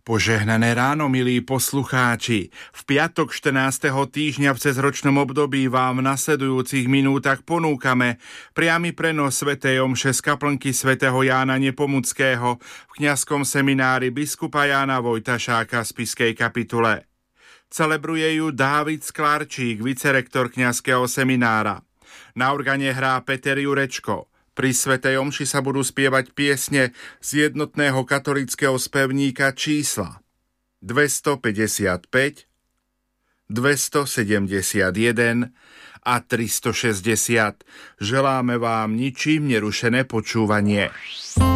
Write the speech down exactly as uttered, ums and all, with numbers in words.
Požehnané ráno, milí poslucháči. V piatok štrnásteho týždňa v cezročnom období vám v nasledujúcich minútach ponúkame priamy prenos svätej omše z kaplnky svätého Jána Nepomuckého v kňazskom seminári biskupa Jána Vojtašáka v Spišskej kapitule. Celebruje ju Dávid Sklarčík, vicerektor kňazského seminára. Na organe hrá Peter Jurečko. Pri svätej omši sa budú spievať piesne z jednotného katolického spevníka čísla dvestopäťdesiatpäť, dvestosedemdesiatjeden a tristošesťdesiat. Želáme vám ničím nerušené počúvanie.